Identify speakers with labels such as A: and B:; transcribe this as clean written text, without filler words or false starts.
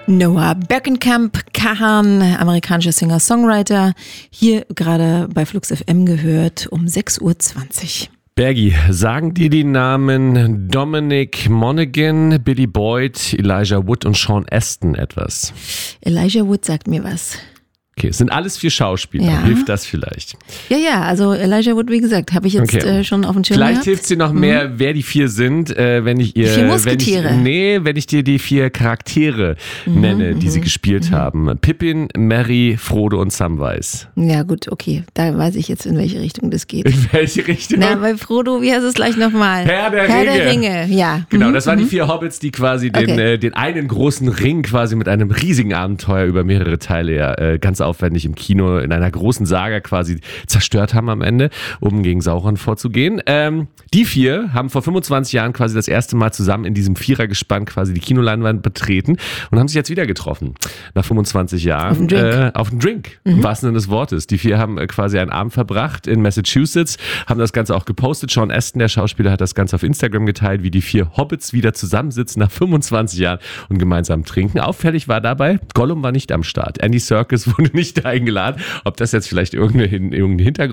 A: Noah Berkenkamp, Kahan, amerikanischer Singer-Songwriter, hier gerade bei Flux FM gehört um 6.20 Uhr.
B: Bergi, sagen dir die Namen Dominic Monaghan, Billy Boyd, Elijah Wood und Sean Astin etwas?
A: Elijah Wood sagt mir was.
B: Okay, es sind alles 4 Schauspieler.
A: Ja.
B: Hilft das vielleicht?
A: Ja, also Elijah Wood, wie gesagt, habe ich jetzt schon auf dem Schirm
B: Vielleicht
A: gehabt.
B: hilft dir noch mehr, wer die 4 sind, wenn ich ihr...
A: 4 Musketiere.
B: Wenn ich dir die 4 Charaktere nenne, die sie gespielt haben. Pippin, Merry, Frodo und Samwise.
A: Ja gut, okay, da weiß ich jetzt, in welche Richtung das geht.
B: In welche Richtung?
A: Na, bei Frodo, wie heißt es gleich nochmal?
B: Herr der
A: Ringe, ja.
B: Genau, das waren die 4 Hobbits, die quasi den einen großen Ring quasi mit einem riesigen Abenteuer über mehrere Teile ganz aufwendig im Kino in einer großen Saga quasi zerstört haben am Ende, um gegen Sauron vorzugehen. Die 4 haben vor 25 Jahren quasi das erste Mal zusammen in diesem Vierergespann quasi die Kinoleinwand betreten und haben sich jetzt wieder getroffen. Nach 25 Jahren. Auf einen Drink. Im wahrsten Sinne des Wortes. Die 4 haben quasi einen Abend verbracht in Massachusetts, haben das Ganze auch gepostet. Sean Astin, der Schauspieler, hat das Ganze auf Instagram geteilt, wie die 4 Hobbits wieder zusammensitzen nach 25 Jahren und gemeinsam trinken. Auffällig war dabei, Gollum war nicht am Start. Andy Serkis wurde nicht eingeladen. Ob das jetzt vielleicht irgendeinen Hintergrund